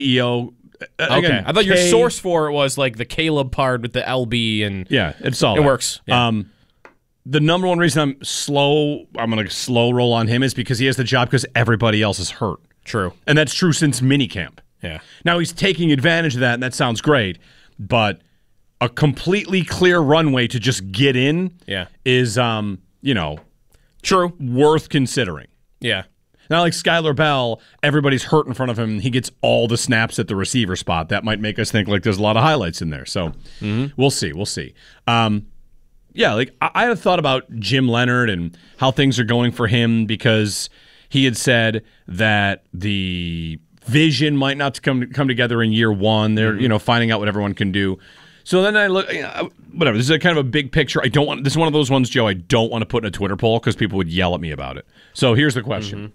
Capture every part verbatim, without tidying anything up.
E O. Okay, Again, I thought your K- source for it was like the Caleb part with the L B and Yeah, it's all it that. works. Yeah. Um, the number one reason I'm slow, I'm going to slow roll on him is because he has the job because everybody else is hurt. True. And that's true since minicamp. Yeah. Now he's taking advantage of that, and that sounds great, but a completely clear runway to just get in Yeah. is, um, you know, True. worth considering. Yeah. Not like Skylar Bell, everybody's hurt in front of him, and he gets all the snaps at the receiver spot. That might make us think like there's a lot of highlights in there. So mm-hmm. we'll see. We'll see. Um, yeah, like I, I had thought about Jim Leonard and how things are going for him because he had said that the vision might not come come together in year one. They're mm-hmm. you know finding out what everyone can do. So then I look, you know, whatever. This is a kind of a big picture. I don't want. This is one of those ones, Joe. I don't want to put in a Twitter poll because people would yell at me about it. So here's the question. Mm-hmm.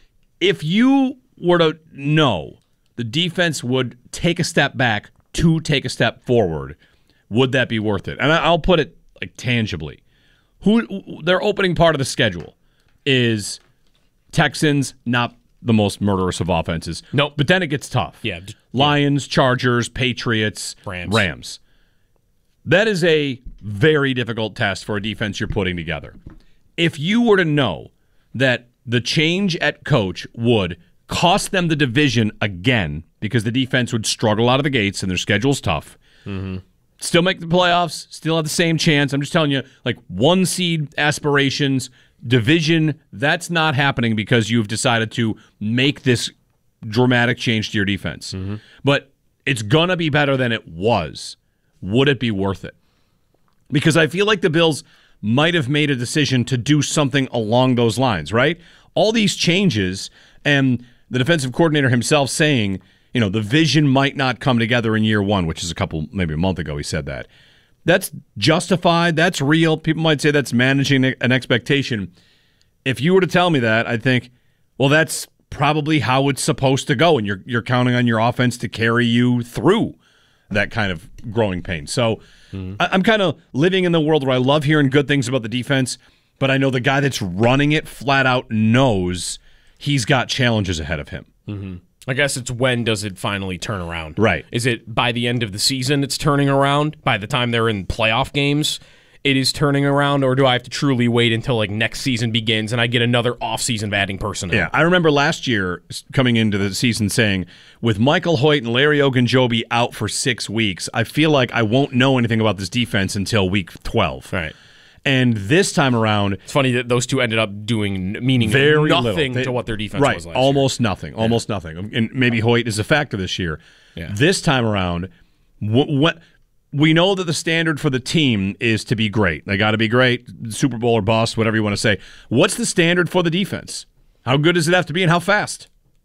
If you were to know the defense would take a step back to take a step forward, would that be worth it? And I'll put it like tangibly. Who their opening part of the schedule is Texans, not the most murderous of offenses. Nope. But then it gets tough. Yeah. Lions, Chargers, Patriots, Rams. Rams. That is a very difficult test for a defense you're putting together. If you were to know that the change at coach would cost them the division again because the defense would struggle out of the gates and their schedule's tough. Mm-hmm. Still make the playoffs, still have the same chance. I'm just telling you, like one seed aspirations, division, that's not happening because you've decided to make this dramatic change to your defense. Mm-hmm. But it's going to be better than it was. Would it be worth it? Because I feel like the Bills might have made a decision to do something along those lines, right? All these changes and the defensive coordinator himself saying, you know, the vision might not come together in year one, which is a couple, maybe a month ago he said that. That's justified. That's real. People might say that's managing an expectation. If you were to tell me that, I'd think, well, that's probably how it's supposed to go, and you're you're counting on your offense to carry you through that kind of growing pain. So mm-hmm. I, I'm kind of living in the world where I love hearing good things about the defense, but I know the guy that's running it flat out knows he's got challenges ahead of him. Mm-hmm. I guess it's when does it finally turn around? Right. Is it by the end of the season it's turning around? By the time they're in playoff games, it is turning around? Or do I have to truly wait until like next season begins and I get another offseason batting personnel? Yeah, I remember last year coming into the season saying, with Michael Hoyt and Larry Ogunjobi out for six weeks, I feel like I won't know anything about this defense until week twelve. Right. And this time around, it's funny that those two ended up doing meaning very nothing they, to what their defense right, was last almost year. nothing, almost yeah. nothing. And maybe Hoyt is a factor this year. Yeah. This time around, what we know that the standard for the team is to be great. They got to be great, Super Bowl or bust, whatever you want to say. What's the standard for the defense? How good does it have to be, and how fast?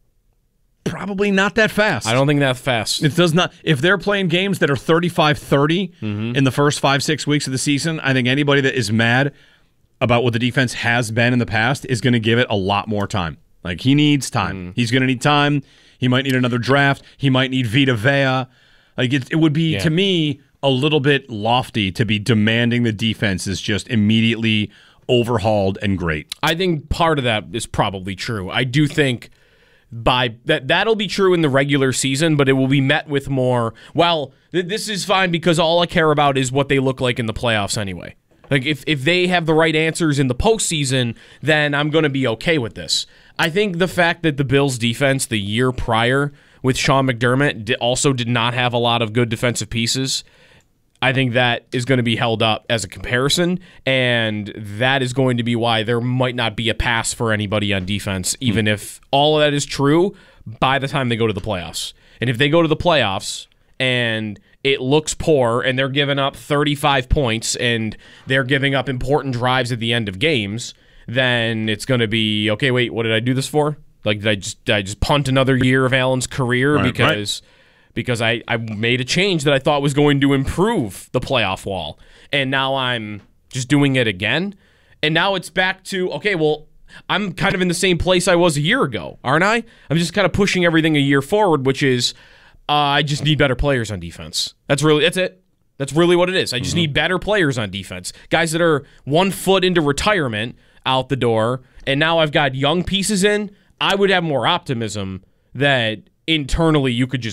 Probably not that fast. I don't think that fast. It does not. If they're playing games that are thirty-five thirty mm-hmm. in the first five, six weeks of the season, I think anybody that is mad about what the defense has been in the past is going to give it a lot more time. Like, he needs time. Mm. He's going to need time. He might need another draft. He might need Vita Vea. Like, it, it would be, yeah. to me, a little bit lofty to be demanding the defense is just immediately overhauled and great. I think part of that is probably true. I do think by that that'll be true in the regular season, but it will be met with more, well, th- this is fine because all I care about is what they look like in the playoffs anyway. Like, if, if they have the right answers in the postseason, then I'm going to be okay with this. I think the fact that the Bills' defense the year prior with Sean McDermott also did not have a lot of good defensive pieces, I think that is going to be held up as a comparison, and that is going to be why there might not be a pass for anybody on defense, even mm. if all of that is true by the time they go to the playoffs. And if they go to the playoffs and it looks poor and they're giving up thirty-five points and they're giving up important drives at the end of games, then it's going to be, okay, wait, what did I do this for? Like, did I just did I just punt another year of Allen's career right, because right. because I, I made a change that I thought was going to improve the playoff wall, and now I'm just doing it again? And now it's back to, okay, well, I'm kind of in the same place I was a year ago, aren't I? I'm just kind of pushing everything a year forward, which is uh, I just need better players on defense. That's really that's it. That's really what it is. I just mm-hmm. need better players on defense. Guys that are one foot into retirement out the door, and now I've got young pieces in. I would have more optimism that internally you could just